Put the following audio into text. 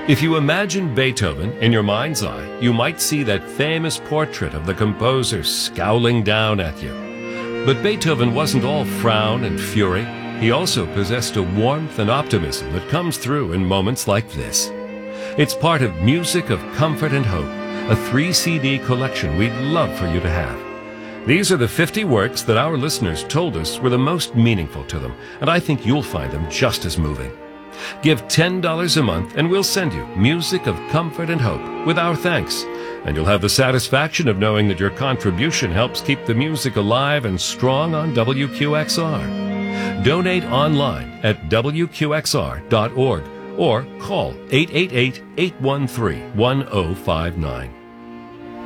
If you imagine Beethoven in your mind's eye, you might see that famous portrait of the composer scowling down at you. But Beethoven wasn't all frown and fury. He also possessed a warmth and optimism that comes through in moments like this. It's part of Music of Comfort and Hope, a 3-CD collection we'd love for you to have. These are the 50 works that our listeners told us were the most meaningful to them, and I think you'll find them just as moving. Give $10 a month and we'll send you Music of Comfort and Hope with our thanks. And you'll have the satisfaction of knowing that your contribution helps keep the music alive and strong on WQXR. Donate online at WQXR.org or call 888-813-1059.